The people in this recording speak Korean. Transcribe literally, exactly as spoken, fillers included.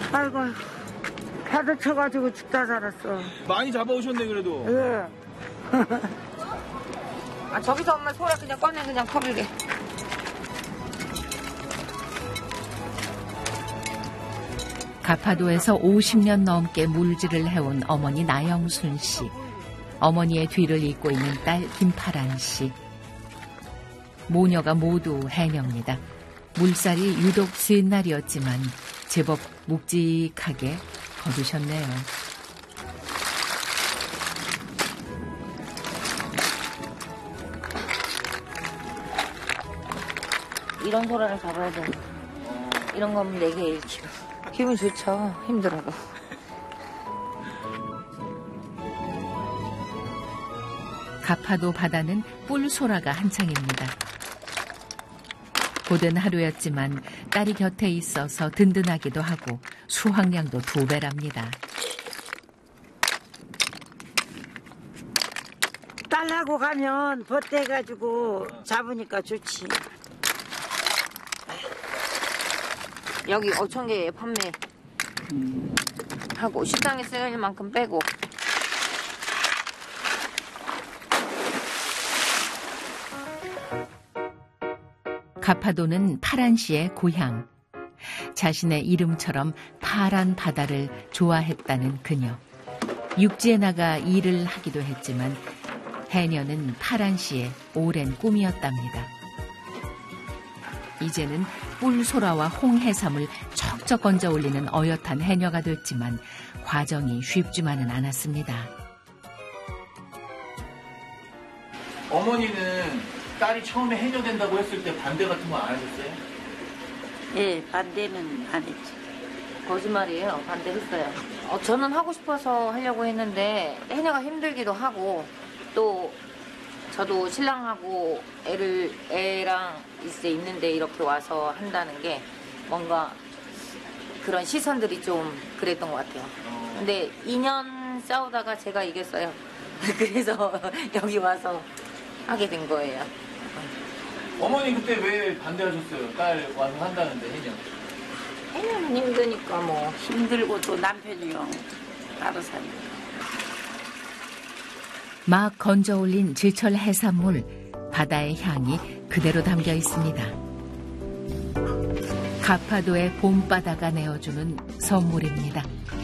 아이고, 파도 쳐가지고 죽다 살았어. 많이 잡아오셨네, 그래도. 예. 아, 저기서 엄마 소라 그냥 꺼내, 그냥 퍼블게. 가파도에서 오십 년 넘게 물질을 해온 어머니 나영순 씨. 어머니의 뒤를 잇고 있는 딸 김파란 씨. 모녀가 모두 해녀입니다. 물살이 유독 센 날이었지만 제법 묵직하게 거두셨네요. 이런 소라를 잡아야 돼. 이런 거면 네 개 일 킬로그램. 기분 좋죠. 힘들어도. 가파도 바다는 뿔소라가 한창입니다. 고된 하루였지만 딸이 곁에 있어서 든든하기도 하고 수확량도 두 배랍니다. 딸하고 가면 벗대가지고 잡으니까 좋지. 여기 오천 개 판매 하고 식당에 쓸 만큼 빼고. 가파도는 파란 씨의 고향. 자신의 이름처럼 파란 바다를 좋아했다는 그녀. 육지에 나가 일을 하기도 했지만 해녀는 파란 씨의 오랜 꿈이었답니다. 이제는 뿔소라와 홍해삼을 척척 건져 올리는 어엿한 해녀가 됐지만 과정이 쉽지만은 않았습니다. 어머니는 딸이 처음에 해녀 된다고 했을 때 반대 같은 거 안 하셨어요? 예, 반대는 안 했지. 거짓말이에요. 반대했어요. 어, 저는 하고 싶어서 하려고 했는데 해녀가 힘들기도 하고 또 저도 신랑하고 애를 애랑 이제 있는데 이렇게 와서 한다는 게 뭔가 그런 시선들이 좀 그랬던 것 같아요. 근데 이 년 싸우다가 제가 이겼어요. 그래서 여기 와서 하게 된 거예요. 어머니 그때 왜 반대하셨어요? 딸 와서 한다는데 해녀. 해녀는 힘드니까 뭐. 힘들고 또 남편이요. 따로 사니까. 막 건져 올린 제철 해산물, 바다의 향이 그대로 담겨 있습니다. 가파도의 봄바다가 내어주는 선물입니다.